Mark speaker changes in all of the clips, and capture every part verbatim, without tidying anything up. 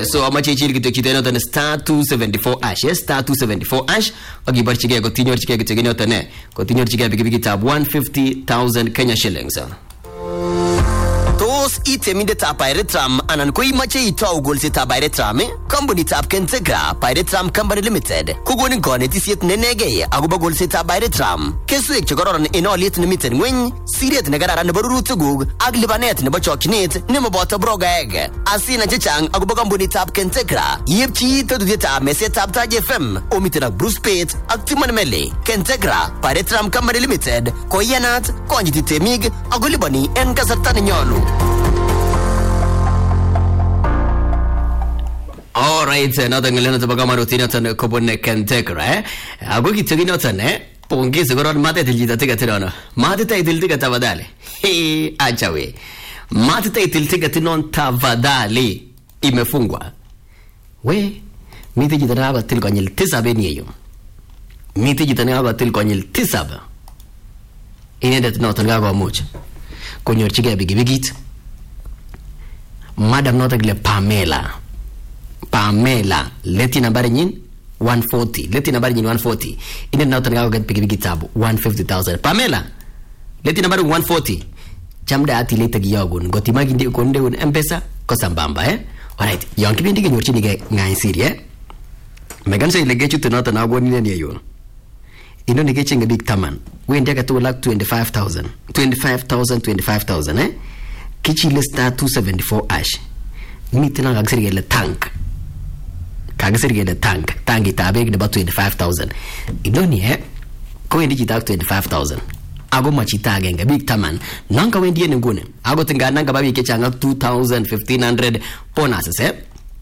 Speaker 1: So amache ichil kityo chito noton star two seventy-four hash. Yes, star two seventy-four hash. Akibarchige kotinyorchige kityo noton ne. Kotinyorchige pikipikitab one hundred fifty thousand Kenya shillings. Tos itemindetab Pirateram anan ko imache itau golsetab Pirateram, kompunitab Kentegra Pirateram Company Limited kokonin konetisiet nenegei akobo golsetab Pirateram. Keswek chekororon en olyet nemiten ngweny, siret nekararan nebo rurutikuk ak lipanet nebo chokchinet nemoboto brogaek. Asina chechang akobo kompunitab Kentegra, yepchi tetutietab mesetab Taj F M omiten ak Bruce Pate ak Timon Mele. Kentegra Pirateram Company Limited koyanat konyiti temik ako lipani en kasarta nenyolu. Alright, noton ngelen to bagama rutina tan kobone Kentegra. Ago kityo noton eh. Pongezi koron mate tiljita ticket nono. Mate title ticket tafadhali. He acha we. Mate title ticket non tafadhali imefungwa. We miti jitana hapa til konyil tisa beni hiyo. Miti jitana hapa til konyil tisa ba. Inendet noton gago moja. Konyorchige bigibigit. Madam noton gile Pamela. Pamela leti nambari nyin one forty. Leti nambari nyin one forty. Ine noton gago get pikipiki tabu one hundred fifty thousand. Pamela leti nambari one forty. Chamda ati leta giyogun gotimagi ndi konde un M-Pesa kosambamba eh. Alright, yon kibindi genyorchini ge ngaisiri eh. Meganse ilege chutu noton agoni ne niyo. Ino nige chinga big taman. Wende ka to like twenty-five thousand. twenty-five thousand twenty-five thousand eh. Kichi lista two seventy-four hash. Mitina kagisiri le tank. Kagisiri le tank. Tangi tabeg about twenty-five thousand. Idoni eh. Ko wendi jita twenty-five thousand. Ago machita genga big taman. Nanga wendi ene ngune. Ago tinga nanga babi kechanga two thousand fifteen hundred bonus eh.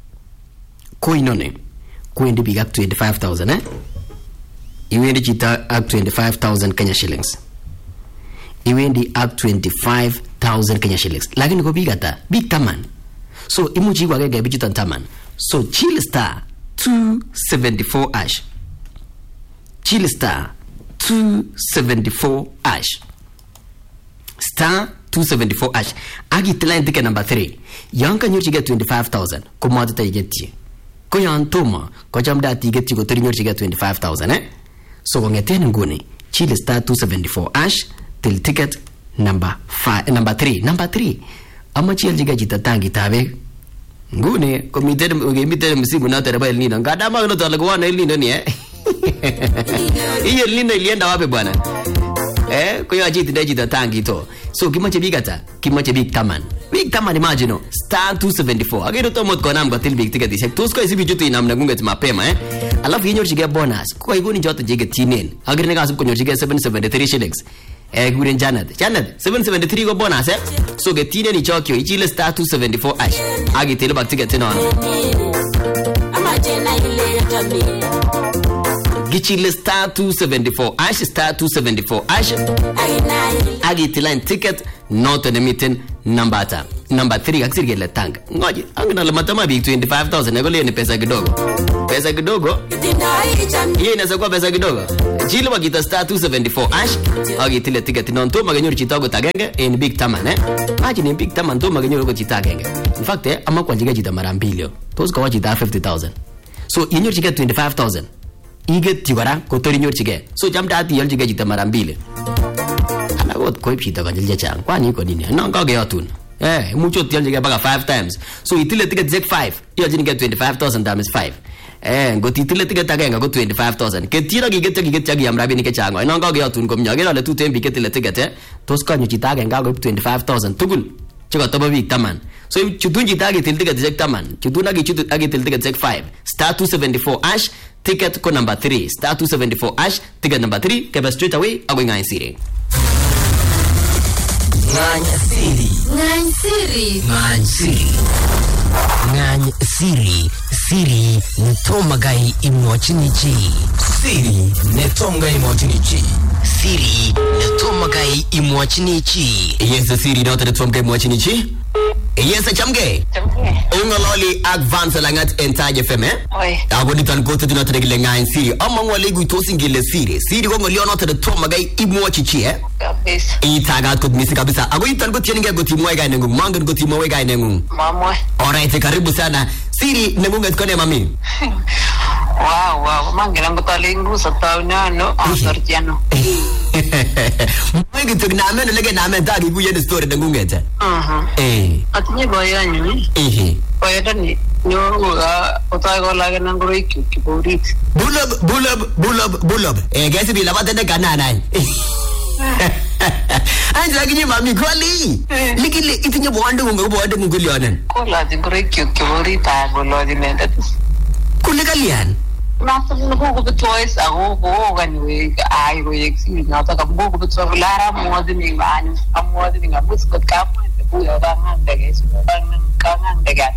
Speaker 1: Ko inone. Ko wendi big up twenty-five thousand eh. Iwendi jita up twenty-five thousand Kenya shillings. Iwendi up twenty-five thousand Kenya shillings. Lakini ko big ata big taman. So imuji kwa gege bijutan taman. So chill star two seventy-four hash. Chill star two seventy-four hash. Star two seventy-four hash. Agi tiline ticket number three. Yanka nyurchi get twenty-five thousand. Kumata ta igeti. Ko yan toma. Ko jamda ti igeti ko tori nyurchi get twenty-five thousand eh. So ngeten nguni. Chill star two seventy-four hash till ticket number five, number three, number three. Ama chiel jiga jita tangi tabe. Ngune komite komite msimu na tereba el nino. Ngada ma no tole kwa na el nino ni eh. Iyo el nino ilienda wapi bwana? Eh, kwa hiyo ajiti jita tangi to. So kimache bigata, kimache big taman. Big taman imagine star two seventy-four. Agero to mot kona mga til big ticket isek. Tusko isi bijutu inamna ngunget mapema eh. Alafu yenyor chige bonus. Kwa hiyo ni joto jige tinen. Agero nega asu konyor chige seven seventy-three shillings. Eh, guren Janet. Janet, seven seventy-three go bonus eh. So getine ni chokyo ichile star two seventy-four hash. Agi tele bak ticket non. Gichile star two seventy-four hash, star two seventy-four hash. Agi tele ticket not an emitting number ta. Number three akisiri le tank. Ngoji, angina le matama big twenty-five thousand ego le ni pesa kidogo. Pesa kidogo. Yeye inaweza kuwa pesa kidogo. Jilo magita star two seventy-four hash. Agi tile ticket non to maganyori chitago tagenge in big taman eh. Imagine in big taman to maganyori ko chitagenge. In fact eh ama kwa jiga jita mara mbili. Tozo kwa jita fifty thousand. So inyori chike twenty-five thousand. Ige tiwara ko tori nyori chike. So jamda ati yol jiga jita mara mbili. Ana go ko ipita kanjilje chang. Kwani iko nini? Nanga ge yatun. Eh, mucho tiol jiga baga five times. So itile ticket zek five. Yol jiga twenty-five thousand times five. Eh, go titile ticket again go twenty-five thousand. Ketira gigete gigete gi amrabi ni ke chango. Inanga ge yatun ko mnyage le two ten bikete ticket eh. Toska nyu chita again go twenty-five thousand tugul. Chiko toba big taman. So chudunji tagi til ticket zek taman. Chuduna gi chudu agi til ticket zek five. Star two seventy-four hash ticket ko number three. Star two seventy-four hash ticket number three. Keba straight away ago ngai sire. Nganya siri.
Speaker 2: Nganya siri.
Speaker 1: Nganya siri. Nganya siri. Siri ntomagai imwachinichi. Siri netongai imwachinichi. Siri ntomagai imwachinichi. Yes, siri nota netongai imwachinichi. Yes, chamge.
Speaker 3: Chamge.
Speaker 1: Unga ngololi advance langat entaje F M eh
Speaker 2: oi
Speaker 1: abo nitan goto dina tere gile ngain siri amma ngole gu to singile siri siri ko ngoli ono tere to magai imwo chichi eh
Speaker 2: kabisa
Speaker 1: itaga ko misi kabisa abo itan go tieni go timo ga nengu mangan go timo ga nengu
Speaker 2: mama
Speaker 1: alright karibu sana siri nengu ngetkone mami
Speaker 2: wow wow mangela ngotalingu satawna no asartiano
Speaker 1: Mwegi tuk na ameno lege na ameno tagi kuye ni story nengu ngete
Speaker 2: mhm
Speaker 1: eh
Speaker 2: atinye boyanyu
Speaker 1: eh
Speaker 2: boyadani no ga otago lage nanguro ikiborit
Speaker 1: bulab bulab bulab bulab eh gesi bila batende kanana anja kinyi mami kwali likile itinye bwande ngo bwande ngo lionen
Speaker 2: kola nguro ikiborit agolo dinendet
Speaker 1: kulikalian
Speaker 2: Nasa nuko betwais ako ko ganwe ay ko yeksi nata kambo ko betwa lara mo din man amo din ngabus ko ka mo bu ya bangan dege so bangan kangan degane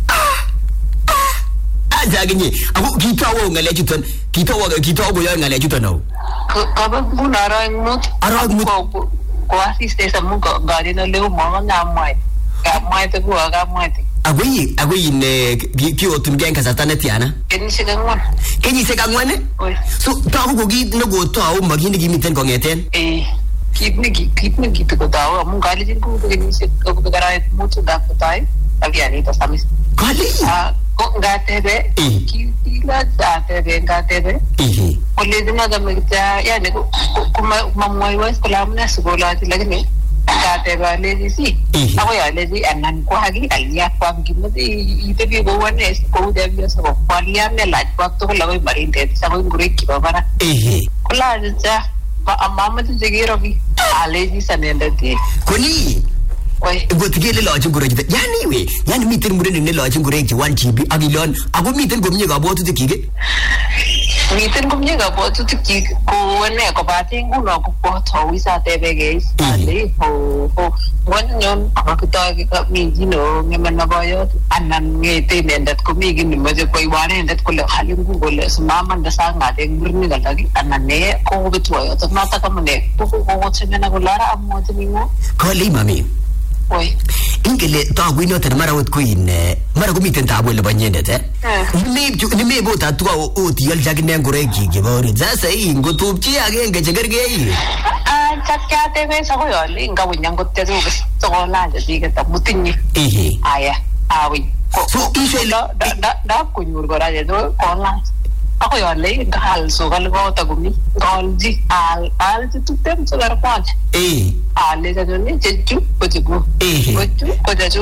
Speaker 1: aja ginyi ako kitawo ngale juton kitawo kitawo go yo ngale juton no
Speaker 2: ka ba bu nara mut
Speaker 1: ara mut
Speaker 2: ko ko asiste sa mo ko gari na leo mo nga mai ka mai te ko ga mai te
Speaker 1: agui agui ne ki o tun genka satana tiana
Speaker 2: kenyi se gangwan
Speaker 1: kenyi se gangwan
Speaker 2: oi
Speaker 1: so ta ko gi no go to au magini gi miten ko ngeten
Speaker 2: eh kitne gi kitne gi to dawo mo gali jin ko kenyi se ko gara mutu da patai agiani to samis
Speaker 1: kali
Speaker 2: ah ko ngatebe ki ila datebe ngatebe
Speaker 1: eh
Speaker 2: ole dina ga megta yani ko kuma mamoi was kolamna skola tilagni ngatebe ale si ako ya le di anan ko hagi alia ko gimodi ite bi go wane ko de bi so ko alia me la ko to la go marinde sa go ngure ki babara
Speaker 1: eh
Speaker 2: kola ja ba amama de jigiro bi ale di sanenda ti
Speaker 1: koni
Speaker 2: oi
Speaker 1: go tigele lo ngure jita yani we yani miten mure ne lo ngure ji one G B agilon ago miten go mnye ga botu tikige
Speaker 2: miten ko mnye ga botu tiki ko wane ko bating ko no ko po to wisa tebe guys ale ho ho wanyon ako to ga mi jino ngeman na boyo anan ngete nendat ko mi gini mo je ko iwane nendat ko le halin ko le sumama nda sa ngade ngurni ga lagi anan ne ko go to yo to mata ka mane ko ko ko tsena ko lara ammo timo
Speaker 1: ko le mami
Speaker 2: oi
Speaker 1: ingele ta gwino ter mara wot kuin mara ko miten ta bole banyende te ni ni me bota tu o ti yal jagne ngore gi gi bori za sai ngo tupchi age nge jegerge yi
Speaker 2: ah chatka te be sa ko yo li nga winyang ko te zo so la je diga ta mutinni
Speaker 1: eh
Speaker 2: aya awi
Speaker 1: so ishe
Speaker 2: da da da kunyur gora je do kola ako yo le gal so gal go ta gumi gal ji al al ji tutem so gar kwat
Speaker 1: eh
Speaker 2: ale da ne jeju ko jigu
Speaker 1: eh
Speaker 2: ko ju ko jeju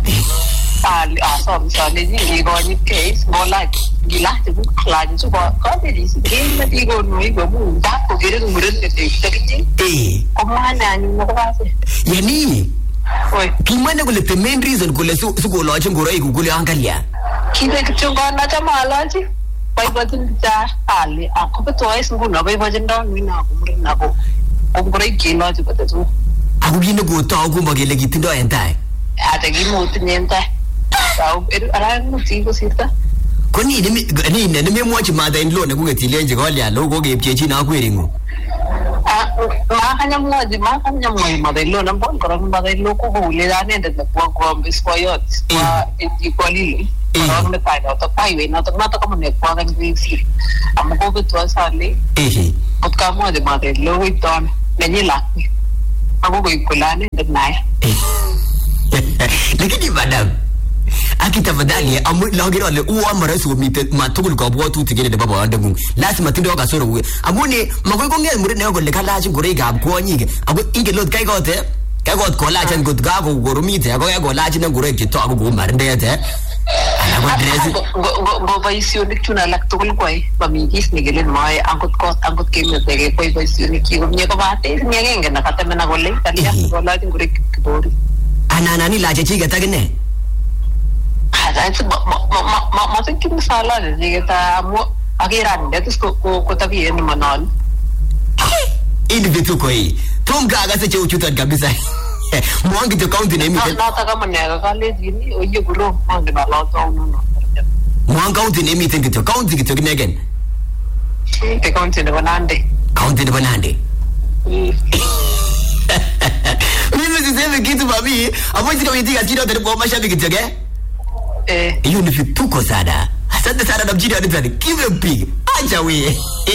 Speaker 2: al aso so le ji go ni case go like gila ji la ji so ko de ji ke ma di go no i go mu da ko gere mu re ne te ta ki
Speaker 1: eh
Speaker 2: ko ma na ni mo ba se
Speaker 1: yani
Speaker 2: oi
Speaker 1: kimane ko le the main reason ko le su su ko lo ngore ku ko le angalia
Speaker 2: ki de ki chunga na ta mala ji pai bajin ta ali ako ba to es nguna bai bajin da ni na ko muri na ko ngore ki lo ji bata tu
Speaker 1: aku gine go to ku magele gitindo entai
Speaker 2: ata gi mo tinenta sau er ara no ti ko sita
Speaker 1: ko ni ni ni ni me mo chi ma da lo ne ku ngeti lenje ko lia lo go ge pchechi na ku eringo
Speaker 2: ah ma kanya mo ji ma kanya mo ma da lo na bon ko ma da lo ko ho le da ne da ko ko bis ko yot ma e ko li Orang nak tahu tak tahu ini, nak nak kamu nak buat yang ini, kamu kau betul sekali.
Speaker 1: Eh.
Speaker 2: Kau kamu ada mata lo itu, ni lah. Aku kau ikulan ni denai.
Speaker 1: Lakini madam, akita badali amu lagi ole uwa marasu mite matugul ko bo tu tigere de baba andangu lasi matindo ka soro we amune magoy ko ngel mure ne ko le kala jin gore ga ko nyige abu inge lot kai ko te kai ko ko la jan gut ga ko gorumite ko ga ko la jin gore ki to abu go marinde te ana go dresi
Speaker 2: go go go vaisio ni tuna laktugul ko ai pamigis ni gelen mai angkut ko angkut ke me te ko vaisio ni ki go nye ko bate ni ngenge na kata mena golle tali ko la jin gore ki bori
Speaker 1: ana nani la chechi ga tagne
Speaker 2: ada itu maksud kita salah jadi kita mau akhiran dia tu ko ko tapi ini manon
Speaker 1: ini betul koi tom gaga se cheu chutan kabisa mo angi to count ne mi
Speaker 2: na ta kama ne kale gini o ye guru mang na la to no no
Speaker 1: mo ang count ne mi ten to count to ne again
Speaker 2: te count ne banande
Speaker 1: count ne banande mimi siseme kitu babi abo sika mitiga kido te kwa mashabiki tege
Speaker 2: Eh.
Speaker 1: Hiyo ni vituko sana. Asante sana na mjini hadi kivipi? Acha wewe.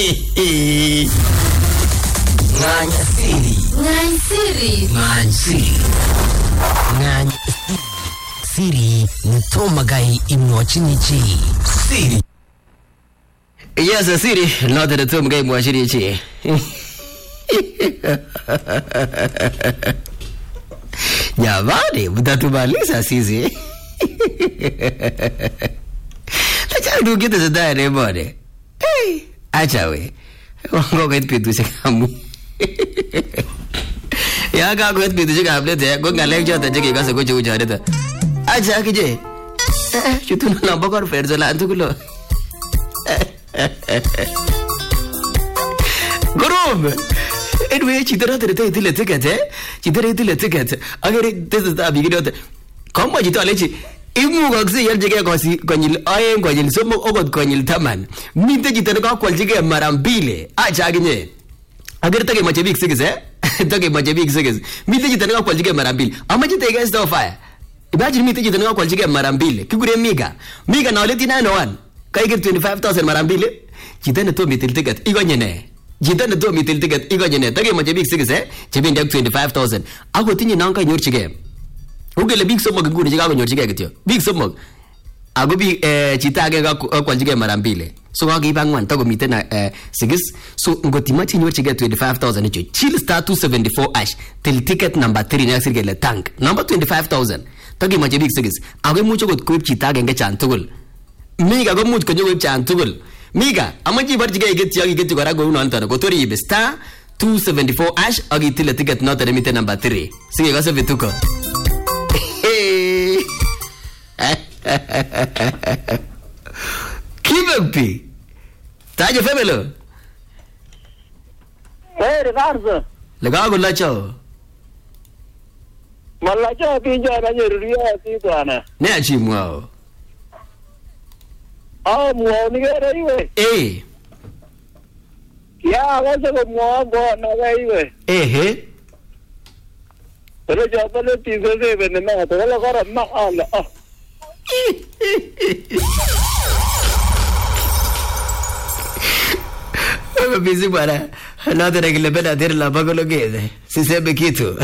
Speaker 1: Nganya siri.
Speaker 3: Nganya siri.
Speaker 1: Nganya siri. Nganya siri ni tomagai imwachinichi. Siri. Yes, siri not the tomagai imwachinichi. Jamani, mtatumaliza sisi. Acha ndugu zidane ne bode. Hey, acha we. Ngoga ipitu sikamu. Ya ga go ipitu sikamle te go ngale jota jege ga se go chu jare ta. Acha kije. Eh, chutu na bakor fer zola antukulo. Gurum. Anyway, chitara tere te dile ticket eh. Chitara dile ticket. Agar this is the beginning. Kama jito alechi imu gogsi yel jige gosi konyil ayen konyil somo ogot konyil taman. Minte jito ka kwal jige mara mbili. Acha ginye. Agar tage mache big six eh. Tage mache big six. Minte jito ka kwal jige mara mbili. Ama jito ga stop fire. Imagine minte jito ka kwal jige mara mbili. Kigure miga. Miga na oleti nine oh one. Kai get twenty-five thousand mara mbili. Jito ne to mitil ticket. Igonye ne. Jita ne to mitil ticket igonye ne tage mache big six eh chebinde twenty-five thousand ako tinyi nanka nyorchige ugele big somog nguni jiga ko nyorchige kityo big somog ako bi eh chita age ga kwaljige mara mbili so ga giba ngwan tago mite na eh six so ngotimachi nyorchige twenty-five thousand echo chill star two seventy-four ash till ticket number three na sirgele tank number twenty-five thousand tage mache big six ako mucho got ko chita age nge chan tugul miga go much ko nyogo chan tugul Miga, amaji barjige igeti yagi igeti gora go unantana go tori ibe star two seventy-four ash agi tile ticket not remite number three. Sige gase vituko. Kibepi. Taje femelo.
Speaker 4: Hey, Ricardo.
Speaker 1: Lega go lacho.
Speaker 4: Malacho pinja na nyeruria ti bwana.
Speaker 1: Ne achimwao.
Speaker 4: Ah, muone gere iwe.
Speaker 1: Eh.
Speaker 4: Ya, wacha ko muone na gaiwe.
Speaker 1: Ehe.
Speaker 4: Pero ya pale tizo se vende na, to la gara na ala. Ah.
Speaker 1: Wewe busy bwana. Na tere kile bena tere la bagolo gede. Sisebe kitu.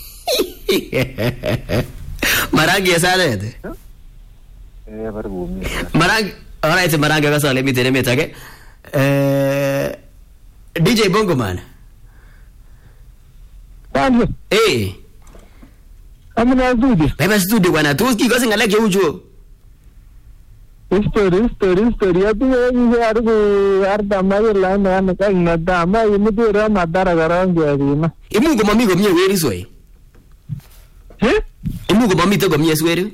Speaker 1: Marangi sana ede.
Speaker 4: Eh, barbu.
Speaker 1: Marangi alright, Marangi kasa le mitere metage. Eh D J Bongo man.
Speaker 4: Banjo.
Speaker 1: Eh.
Speaker 4: Amuna studio.
Speaker 1: Beba studio bwana. Tuski kosi ngaleke ujo.
Speaker 4: Story, story, story. Ati ni yaru ko arda mai la na na kai na da mai ni tu ra na dara garange ari na.
Speaker 1: Imu go mami go mie weri soi.
Speaker 4: Eh?
Speaker 1: Imu go mami to go mie sweri.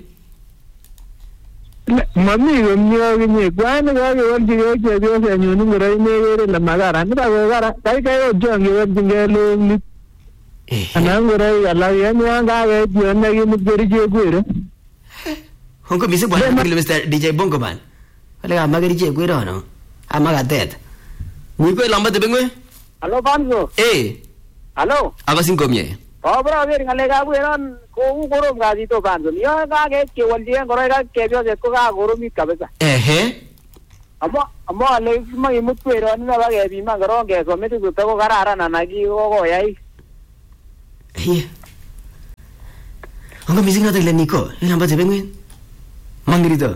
Speaker 4: Mami go mie ni kwana ga ga won ji ke jo se nyu ni rai ne weri la magara ni ba go gara kai kai o jo ngi won jinge lo ni.
Speaker 1: Eh.
Speaker 4: Anang rai ala ya ni anga ga ji na gi ni geri je gwere.
Speaker 1: Hongo bisi bwana ngile Mister D J Bongo man. Wale amagari je gwero no. Amaga dead. Mwiko lamba de bengwe?
Speaker 4: Hello Banjo.
Speaker 1: Eh.
Speaker 4: Hello.
Speaker 1: Aba singo mie.
Speaker 4: Obra ver ngale ga gwero ko u gorom ga di to Banjo. Yo ga ge ke wal je ngoro ga ke jo je ko ga gorom mi kabeza.
Speaker 1: Ehe.
Speaker 4: Amo amo ale ma imu kwero ni ba ge bi ma ngoro ge so me tu ko gara ara na na gi go go yai.
Speaker 1: Iya. Hongo bisi ngata le Nico. Lamba de bengwe. Mangrito.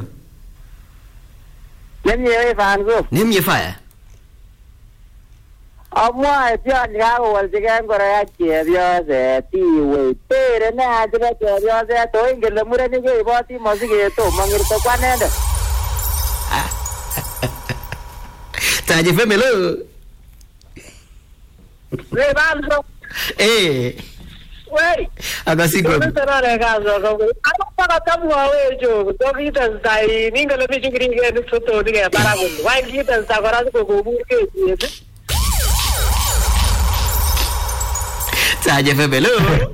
Speaker 4: Yen ye Banjo.
Speaker 1: Nem ye fire.
Speaker 4: Amo e pia ni ga wal je ga ngoro ya ke bio se ti we pere na je ga ke bio se to ingele mure ni ge bo ti mo si ge to mangir to kwanende.
Speaker 1: Taje femelo.
Speaker 4: Re Banjo.
Speaker 1: Eh.
Speaker 4: Wey.
Speaker 1: Aga singo.
Speaker 4: No te rare caso, ano para tamu awe jo, to kita sai ninga le bichu kiri ke no to dige para gun. Wai kita sa para ko ko bur ke ye.
Speaker 1: Taje femelo.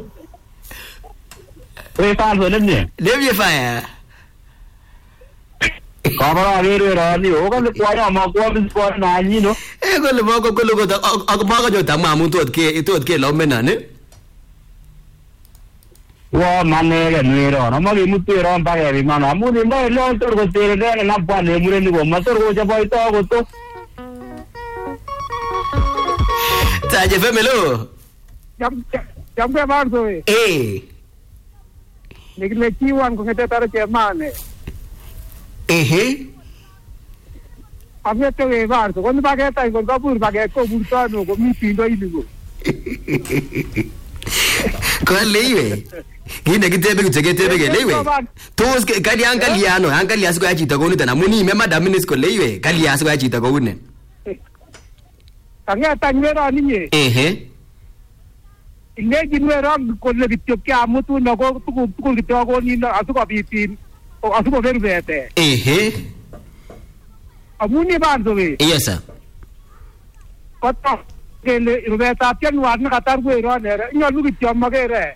Speaker 4: Wey Banjo le ni.
Speaker 1: Nem ye fire.
Speaker 4: Kamera avere rani hoga le kwara ma ko bis ko na ni no.
Speaker 1: Eh ko le boko ko lo ko ak baga jo tamamu tot ke tot ke lo menane.
Speaker 4: wa manege nwero no magi mutero mpaka vi mana amuni mba lo tor ko tere de na pa ne mure ni ko mator ko jabo ito ko to
Speaker 1: Taje femelo.
Speaker 3: Jam jam ke bar so e.
Speaker 1: Eh.
Speaker 3: Nikle kiwan ko ngete tar che mane.
Speaker 1: Ehe.
Speaker 3: Amne to e bar so kon ba ke tai ko gapur ba ke ko burta no ko mi pindo ilu.
Speaker 1: Ko leiwe. Gine kitebe kuteketebe ke leiwe. Tos kali angaliano angalia siku ya chita ko nita na muni me madam minis ko leiwe kali ya siku ya chita ko une.
Speaker 3: Kanya tanwera ninye.
Speaker 1: Ehe.
Speaker 3: Inge jinwera ko le bityo kya mutu no ko tu ko kityo ko ni asu ko bitin. O asu ko veru vete.
Speaker 1: Ehe.
Speaker 3: Amuni ban so we.
Speaker 1: Yes sir.
Speaker 3: Ko to ke le rubeta pian wan na katar ko ro ne nyo lu bityo magere.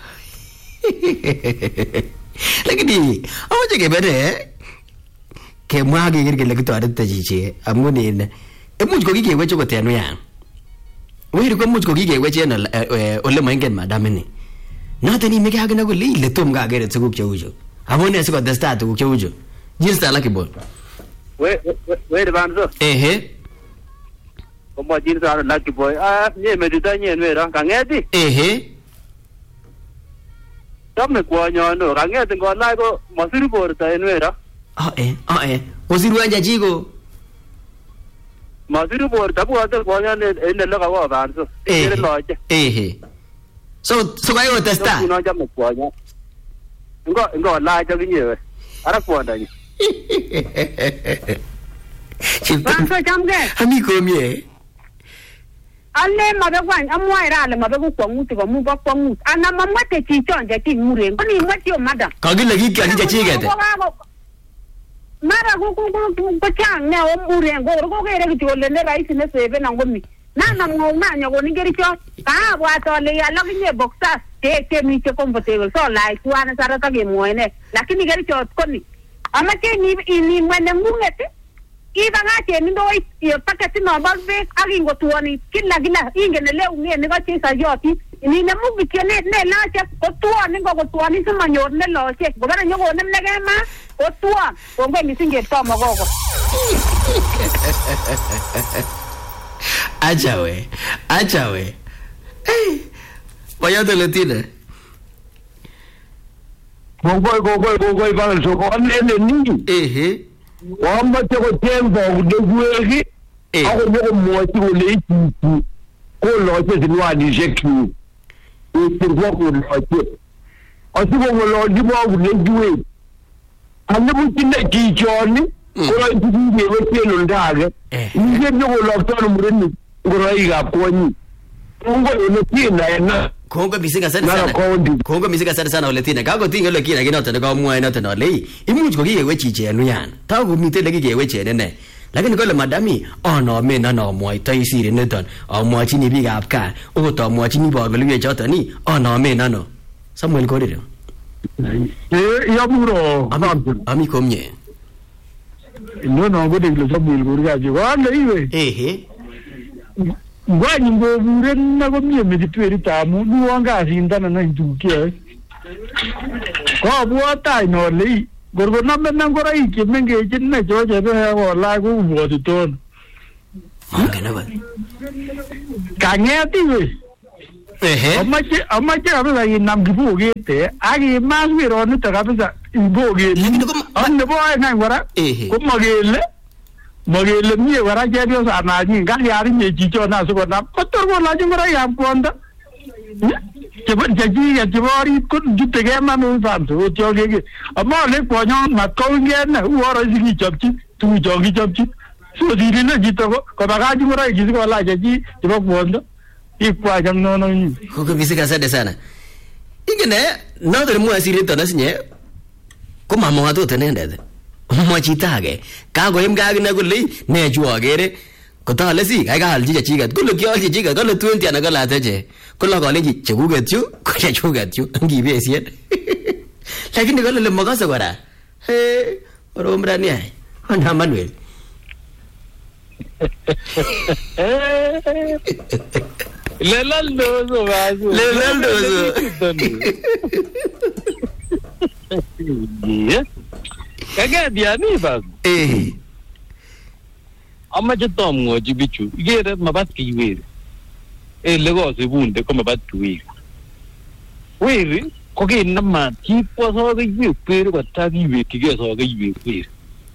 Speaker 1: Lakini amoje ke bere ke mwage girge le kito adata jiche amuni ne emuj ko gige wecho ko tenu ya weru ko muj ko gige weche na ole mangen madam ni natani mege hagna ko le tom ga gere tsuguk cheujo amone siko desta tu cheujo jinsta lakibol
Speaker 4: we we de banzo
Speaker 1: ehe
Speaker 4: como jinsta lakibol ah nye medita nye nwera kangeti
Speaker 1: ehe
Speaker 4: Dame kuanya no kangeti ko lai ko masiri porta enwera
Speaker 1: ah eh ah eh osiru anja jigo
Speaker 4: masiri porta bu ata kuanya ne ene la ka banzo ene loje
Speaker 1: ehe so so kayo testa
Speaker 4: no jame kuanya ngo ngo lai ta kinyewe ara kuanda ni
Speaker 5: Banso jamge.
Speaker 1: Amigo mie.
Speaker 5: Alle mabegwan amwaira ale mabegu kwa muti kwa muba kwa muti. Ana mamate chichonja ti mure. Kwani mwati yo madam.
Speaker 1: Kagila giki akija chigete.
Speaker 5: Mara ko ko ko ko chang ne o mure ngo ko ke re ti le rais ne sebe na ngomi. Na na ngo na nyo ni geri cho. Ka bwa to le ya lo nye boxer. Te te mi che comfortable so like tuana sarata ge moene. Lakini geri cho koni. Amache ni ni mwene mungete. Iba ngate ni ndo iyo pakati no balbe agingo tuoni kila kila ingene leo nge ne gache sa yoti ni ne mubi kene ne la che ko tuoni ngo ko tuoni sama nyor ne lo che go bana nyogo ne mlege ma ko tuon ko ngwe mi singe to mo gogo
Speaker 1: acha we acha we eh vaya de letina
Speaker 4: Gogoi gogoi gogoi bana so ko ne ne ni
Speaker 1: eh
Speaker 4: Wamba teko tembo kudegwegi Ako nyoko mwati ule itiku Ko loche zinwa ni jekni Itirwa ko loche Asiko ko loche mwa kudegwegi Anibu tine kichoni Kura itiku ngewe keno ndage Nije nyoko loche mureni Kura iga kwenye Mungo ule tina ena
Speaker 1: Kongo bisika sana sana. Kongo bisika sana sana oletina. Kago tinga le kina kina tana ka mwa ina tana le. Imuj ko giwe chiche anu yan. Ta ko mite le giwe chene ne. Lakini ko le madami ono me na no mwa tai siri ne ton. O mwa chini bi gap ka. O to mwa chini bo ko le chota ni. Ono me na no. Samuel ko de.
Speaker 3: Eh ya muro.
Speaker 1: Ami ami komye.
Speaker 3: No no go de le Samuel ko ga ji. Wa le iwe.
Speaker 1: Ehe.
Speaker 3: Ngwanyi ngo bure na go mie me ditweri tamu ni wanga zindana na nduke ko buota no le gorgo na me na ngora iki menge jinna joje be ho la go bo ton
Speaker 1: Mangana ba.
Speaker 3: Kangeti we
Speaker 1: Ehe.
Speaker 3: amache amache abela yinam gibu gete agi maswi ro ni taka pesa ibo ge ande bo ai na ngora ko magele Magele mie wara jedio sana ni ngali ari nye jicho na suko na kotor ko la jingora ya ponda jebo jaji ya jebori ko jute ge ma no santo jo ge amma le ko nyon ma ko nge na wora jigi chapchi tu jogi chapchi so di ne jito ko ko baga jingora gi ko la jaji jebo ponda ikwa jam no no ni
Speaker 1: ko ko bisika sana sana ingene na de mu asiri to na sinye ko mama wa to tenende Mochitage kago im gag na gulli ne juo gere ko ta le si ga ga hal ji chigat gullo kyo ji chigat gullo twenty na gala taje kullo ko le ji chugat chu ko ya chugat chu ngi be siet lakini gullo le magasa gora he romra ni ai ona Manuel
Speaker 3: Lelaldoso basu.
Speaker 1: Lelaldoso.
Speaker 3: Iya. Kagak dia ni basu.
Speaker 1: Eh.
Speaker 3: Amma jetom ngoji bichu. Igere mabat kiwir. Eh lego sibunde ko mabat kiwir. Wiri ko ke namma tipo so ga yiwe pero bata yiwe kige so ga yiwe kwir.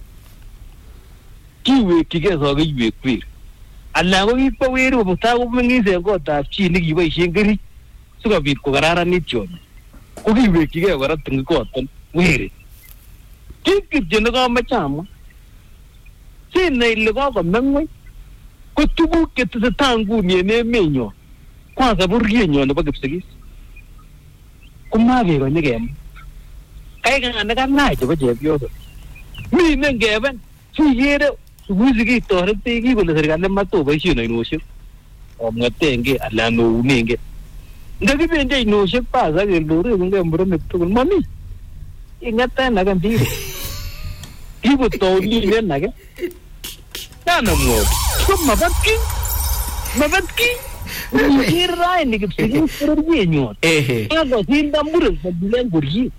Speaker 3: Kiwe kige so ga yiwe kwir. Allah ko ipo wiri bo ta ko mingise ko ta chi ni yiwe shingiri. Suka bit ko garara ni chon. Ko yiwe kige ko ratung ko tan wiri. Kike jeno ga machama. Sina ile ko ko mengwe. Ko tubu ke tsa tangu ni ne menyo. Kwanza burgenyo na bagipsigis. Kumage ko nyegem kai kan na kan nai to je bio mi ne geben si yere subuzi ki to re te ki ko le serga ne mato ba shi no no shi o ngate nge ala no ne nge ndagi be nge no shi pa za ge lo re nge mbro ne to mami ingata na kan di ki ko to ni ne na ge na no mo ko mabatki mabatki Kira ini kepsiki perginya.
Speaker 1: Eh.
Speaker 3: Kalau hinda murus sebulan gurji.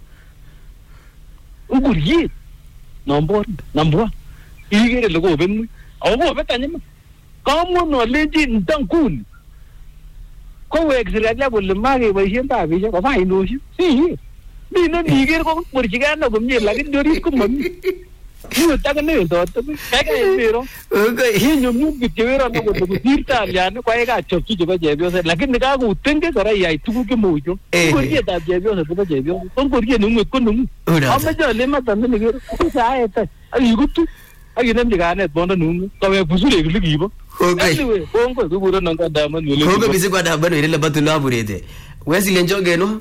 Speaker 3: Gurji. Nombor, nombor. Ini kira logo ben. Awak apa tanya mah? Kamu no legend tangkun. Kau ekstraja boleh mari bagian tak bisa. Apa ini sih? Sih. Bina ni kira kau percikan aku ni lagi dari aku mami. Ini tak kena itu, tapi kayak itu.
Speaker 1: Okay.
Speaker 3: Ini nyumu bicara orang tu tu dirta lian, kau yang acap tu juga jebio se. Lagi ni kalau uteng ke orang yang itu ke mau itu. Kau dia tak jebio se, tu jebio. Kau dia nunggu, kau nunggu. Apa je lemah tanpa ni kira. Kau saya itu. Ayo tu. Ayo nanti kan itu mana nunggu. Kau yang busuk lagi lagi apa?
Speaker 1: Okay.
Speaker 3: Anyway, kau kau tu bukan nangka daman.
Speaker 1: Kau kau bisa kau daman ini lepas tu lah burete. Wesi lenjok geno.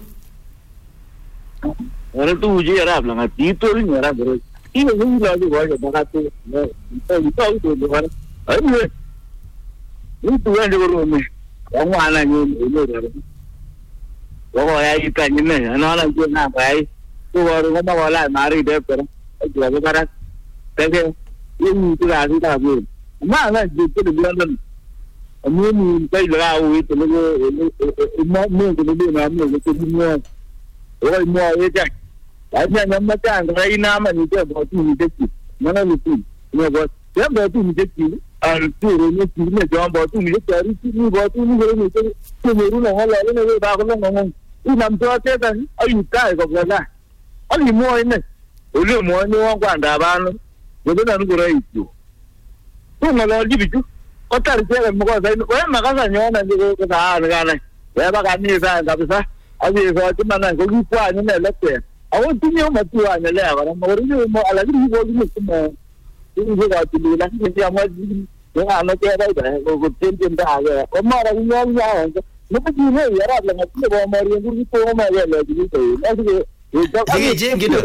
Speaker 4: Orang tu uji Arab lah, itu ni Arab bro. Ini mungkin lagi boleh baca tu. Itu tahu tu orang. Ayo. Ini tuan dia baru ni. Orang mana ni ini orang. Orang yang ikan ni, anak-anak tu nak bayi. Tu baru kita boleh mari dia per. Itu apa cara? Tapi ini tu lagi tak boleh. Mana jitu di bulan. Amun kai lau itu lagi. Imak ni tu lagi nama itu semua. Orang semua itu. Ada yang macam orang nama ni dia buat tu ni jadi mana lupa, ni buat dia buat tu ni jadi, arti ni ni jangan buat tu ni jadi, ni buat tu ni ni jadi, tu meru nak halau ni dah kalau ngomong, ini nama tu kan, ayu kai kau kata, ani mua ini, boleh mua ni orang kuat daban, betul tak nak kurai itu, tu malah lagi itu, kau tak ada muka saya, orang makan saya nanti kau kata ada kan, saya makan ni saya tak bisa, abi saya cuma nak kau lupa ni nak lepas. Awak tu ni orang tua ni lah, orang orang ni mau ala ni boleh ni semua. Ini juga tu lah, ni amat yang anak dia ada, kau tension dah ada. Kau marah ni orang yang, lepas ni ni Arab lah, ni bawa mari yang dulu tu orang yang lagi ni tu. Nanti
Speaker 1: Iya jeng gitu.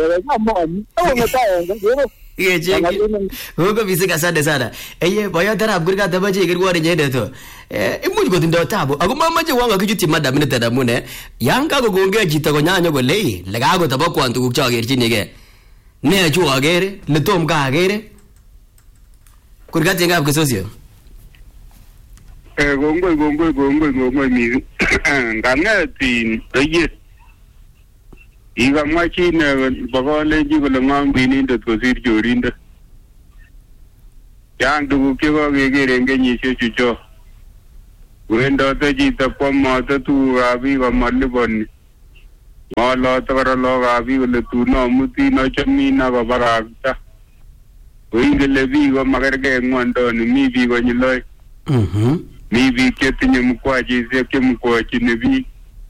Speaker 1: Iya jeng. Hugo bisa kasar desada. Eye boya tara abgurga tabaje igirwa de jede to. Eh imu go tindo tabo. Ago mama je wanga kijuti mada minute da mune. Yanga go gonge jita go nyanya go lei. Lega go tabo kwantu ku cha gerchi nige. Ne ju agere, le tom ga agere. Kurga tenga abgo sosio.
Speaker 6: Eh gongo gongo gongo gongo mi. Nganga tin oye. Iga machine bagole ji ko lamang bini de ko sir jorinda yang du ke ko ge ge renge ni se chucho wendo ta ji ta pom ma ta tu abi ko malli bonni ma lo ta ra lo abi ko le tu no muti no chammi na ba barakta wi ge le bi ko magar ge ngondo ni mi bi ko ni loy mhm mi bi ke tin mu ko ji se ke mu ko ji ne bi